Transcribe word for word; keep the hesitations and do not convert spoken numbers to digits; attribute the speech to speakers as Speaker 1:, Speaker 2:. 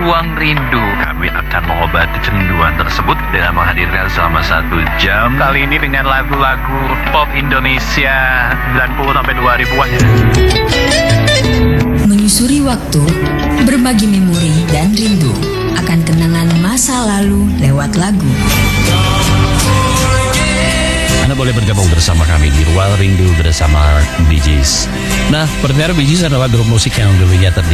Speaker 1: Ruang Rindu. Kami akan mengobati kerinduan tersebut dengan menghadirkan selama satu jam. Kali ini dengan lagu-lagu pop Indonesia sembilan puluh sampai dua ribuan.
Speaker 2: Menyusuri waktu, berbagi memori dan rindu akan kenangan masa lalu lewat lagu.
Speaker 3: Anda boleh bergabung bersama kami di Ruang Rindu bersama Bee Gees. Nah, pendengar, Bee Gees adalah grup musik yang dulunya terdiri